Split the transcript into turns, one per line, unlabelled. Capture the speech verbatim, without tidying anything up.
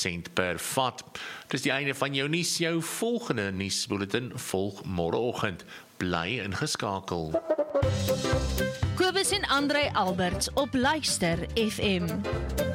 sent per vat. Dis die einde van jou nuus. Jou volgende nuusbulletin volg môreoggend. Bly ingeskakel.
Kobus en André Alberts op Luister F M.